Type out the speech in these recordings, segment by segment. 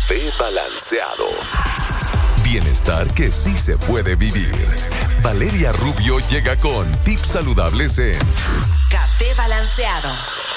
Café Balanceado. Bienestar que sí se puede vivir. Valeria Rubio llega con tips saludables en Café Balanceado.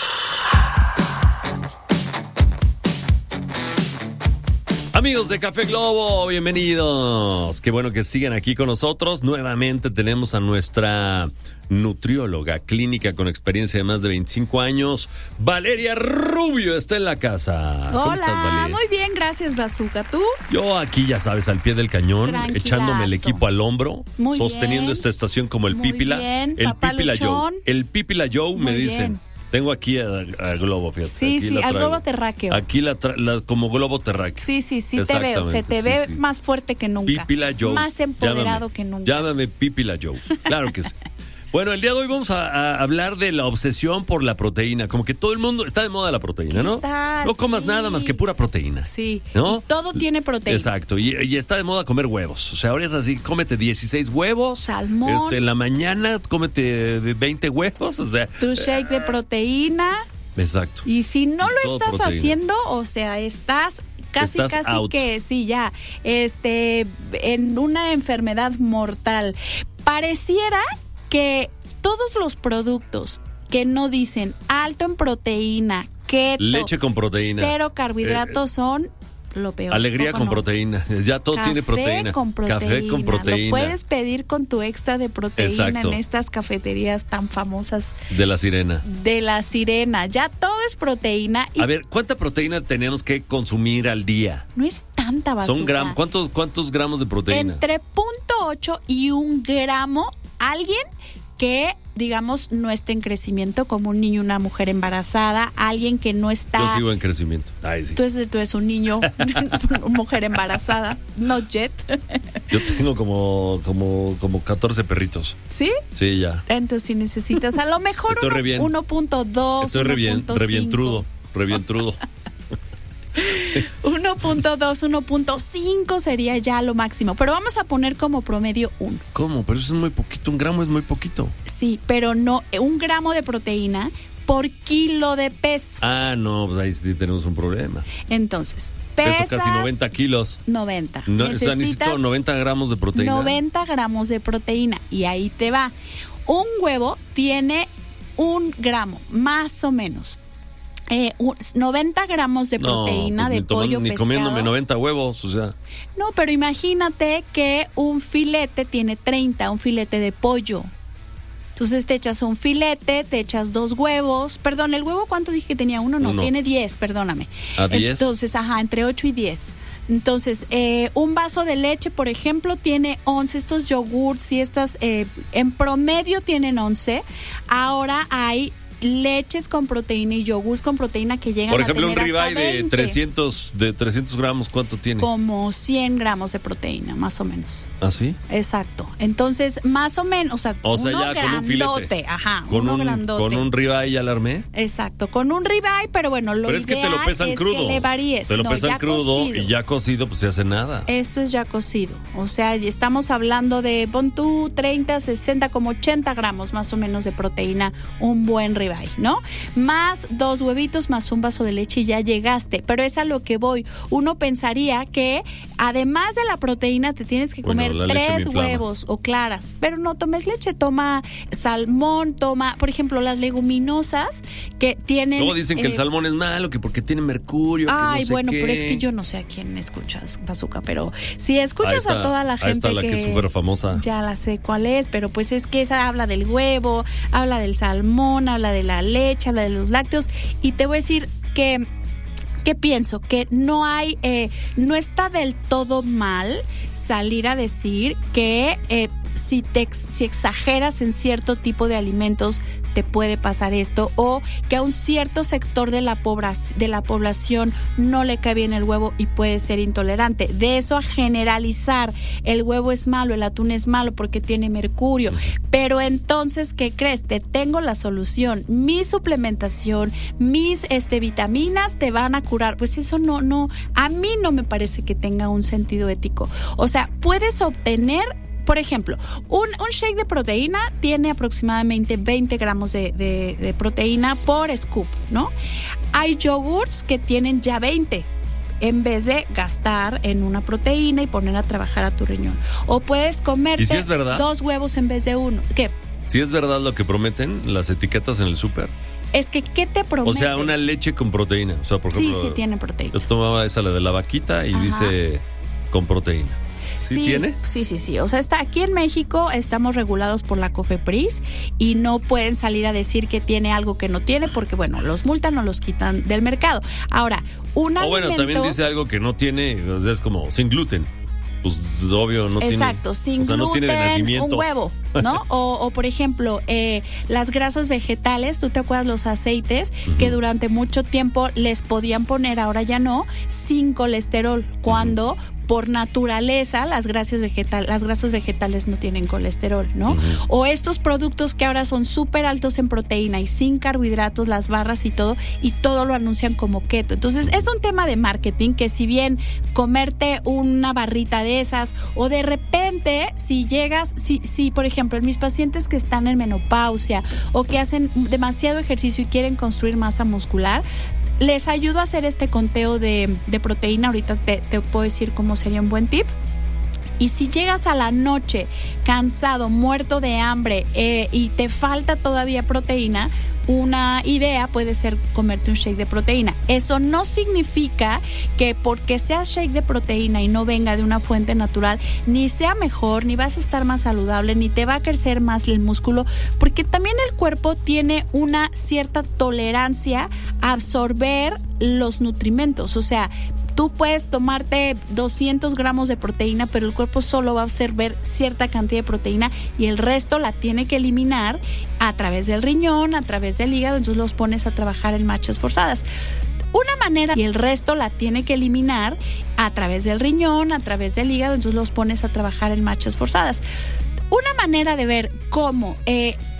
Amigos de Café Globo, bienvenidos. Qué bueno que sigan aquí con nosotros. Nuevamente tenemos a nuestra nutrióloga clínica con experiencia de más de 25 años, Valeria Rubio, está en la casa. Hola, ¿cómo estás, Valeria? Muy bien, gracias, Bazooka. ¿Tú? Yo aquí, ya sabes, al pie del cañón, Tranquilazo. echándome el equipo al hombro, Muy sosteniendo bien. esta estación como el Muy Pípila. bien, El papá Pípila luchón. Joe. El Pípila Joe, me Muy dicen. bien. Tengo aquí a Globo, fíjate. Sí, aquí sí, la al traigo. globo terráqueo. Aquí como globo terráqueo. Sí, te veo. Se te ve sí. más fuerte que nunca. Pípila Joe. Más empoderado que nunca. Llámame Pípila Joe. Claro que sí. Bueno, el día de hoy vamos a hablar de la obsesión por la proteína. Como que todo el mundo está de moda la proteína, ¿no? tal? No comas Sí. nada más que pura proteína. Sí, ¿no? y todo tiene proteína. Exacto, y está de moda comer huevos. O sea, ahora es así, cómete 16 huevos. Salmón. En la mañana cómete 20 huevos, o sea. Tu shake de proteína. Exacto. Y si no lo Todo estás proteína. haciendo, o sea, estás casi out. que sí, ya, en una enfermedad mortal. Pareciera que todos los productos que no dicen alto en proteína, keto, Leche con proteína. cero carbohidratos son lo peor. Alegría ¿Cómo con no? proteína. Ya todo tiene proteína. Café con proteína. Lo puedes pedir con tu extra de proteína. Exacto. En estas cafeterías tan famosas De la sirena. de la Sirena. Ya todo es proteína y A ver, ¿cuánta proteína tenemos que consumir al día? no es tanta basura. Son gramos. ¿Cuántos gramos de proteína? Entre 0.8 y 1 gramo, alguien que, digamos, no esté en crecimiento, como un niño, una mujer embarazada, alguien que no está... Yo sigo en crecimiento. Ay, sí. Tú eres un niño, una mujer embarazada, not yet. Yo tengo como 14 perritos. ¿Sí? Sí, ya. Entonces, si necesitas a lo mejor Estoy re bien. 1.2, Estoy re bien trudo. 1.2, 1.5 sería ya lo máximo. Pero vamos a poner como promedio 1. ¿Cómo? Pero eso es muy poquito. 1 gramo es muy poquito. Sí, pero no, 1 gramo de proteína por kilo de peso. Ah, no, pues ahí sí tenemos un problema. Entonces, Peso pesas casi 90 kilos. 90. No, o sea, necesito 90 gramos de proteína. 90 gramos de proteína. Y ahí te va. Un huevo tiene 1 gramo, más o menos. 90 gramos de proteína pues de pollo, ni pescado. comiéndome 90 huevos, o sea. No, pero imagínate que un filete tiene 30, un filete de pollo. Entonces te echas un filete, te echas 2 huevos. Perdón, ¿el huevo cuánto dije que tenía? 1, no, tiene 10, perdóname. ¿A 10? Entonces, entre 8 y 10. Entonces, un vaso de leche, por ejemplo, tiene 11. Estos yogurts y estas, en promedio tienen 11. Ahora hay leches con proteína y yogurts con proteína que llegan Por ejemplo, a tener un ribeye hasta de 20. 300 gramos, ¿cuánto tiene? Como 100 gramos de proteína, más o menos. ¿Ah, sí? Exacto. Entonces, más o menos, o sea uno ya con un filete. grandote, ajá, Con uno un, grandote. Con un ribeye ya la armé. Exacto, con un ribeye, pero bueno, lo Pero es que te lo ideal pesan es crudo. que le varíes. Te lo No, pesan ya crudo cocido. y ya cocido, pues se hace nada. Esto es ya cocido. O sea, estamos hablando de, pon tú, 30, 60, como 80 gramos más o menos de proteína, un buen ribeye, ¿no? Más 2 huevitos, más un vaso de leche y ya llegaste. Pero es a lo que voy. Uno pensaría que además de la proteína te tienes que comer la leche me 3 inflama. huevos o claras. Pero no tomes leche, toma salmón, toma, por ejemplo, las leguminosas que tienen... Luego dicen que el salmón es malo, que porque tiene mercurio, que Ay, no sé bueno, qué. pero es que yo no sé a quién escuchas, Bazooka, pero si escuchas Ahí está, a toda la ahí gente está la que es súper famosa. Ya la sé cuál es, pero pues es que esa habla del huevo, habla del salmón, habla de la leche, habla de los lácteos, y te voy a decir que pienso que no no está del todo mal salir a decir que si exageras en cierto tipo de alimentos te puede pasar esto, o que a un cierto sector de la población no le cae bien el huevo y puede ser intolerante. De eso a generalizar el huevo es malo, el atún es malo porque tiene mercurio. Pero entonces, ¿qué crees? Te tengo la solución. Mi suplementación, mis vitaminas te van a curar. Pues eso no, a mí no me parece que tenga un sentido ético. O sea, puedes obtener, por ejemplo, un shake de proteína tiene aproximadamente 20 gramos de proteína por scoop, ¿no? Hay yogurts que tienen ya 20. en vez de gastar en una proteína y poner a trabajar a tu riñón. O puedes comerte ¿Y si es verdad? 2 huevos en vez de 1. ¿Qué? Si es verdad lo que prometen las etiquetas en el súper. Es que, ¿qué te prometen? O sea, una leche con proteína. O sea, por ejemplo, sí tiene proteína. Yo tomaba esa, la de la vaquita, y dice con proteína. ¿Sí tiene? Sí. O sea, aquí en México estamos regulados por la COFEPRIS y no pueden salir a decir que tiene algo que no tiene porque, bueno, los multan o los quitan del mercado. Ahora, bueno, también dice algo que no tiene, o sea, es como sin gluten. Pues obvio, no tiene. Exacto, sin gluten, no tiene de nacimiento. un huevo, ¿no? o por ejemplo, las grasas vegetales, ¿tú te acuerdas los aceites que durante mucho tiempo les podían poner, ahora ya no, sin colesterol, cuando por naturaleza las grasas vegetales no tienen colesterol, ¿no? O estos productos que ahora son súper altos en proteína y sin carbohidratos, las barras y todo lo anuncian como keto. Entonces es un tema de marketing que, si bien comerte una barrita de esas, o de repente si por ejemplo en mis pacientes que están en menopausia o que hacen demasiado ejercicio y quieren construir masa muscular, les ayudo a hacer este conteo de proteína. Ahorita te puedo decir cómo sería un buen tip. Y si llegas a la noche cansado, muerto de hambre y te falta todavía proteína, una idea puede ser comerte un shake de proteína. Eso no significa que porque sea shake de proteína y no venga de una fuente natural, ni sea mejor, ni vas a estar más saludable, ni te va a crecer más el músculo, porque también el cuerpo tiene una cierta tolerancia a absorber los nutrimentos. O sea, tú puedes tomarte 200 gramos de proteína, pero el cuerpo solo va a absorber cierta cantidad de proteína y el resto la tiene que eliminar a través del riñón, a través del hígado, entonces los pones a trabajar en marchas forzadas. Una manera, y el resto la tiene que eliminar a través del riñón, a través del hígado, entonces los pones a trabajar en marchas forzadas. Una manera de ver cómo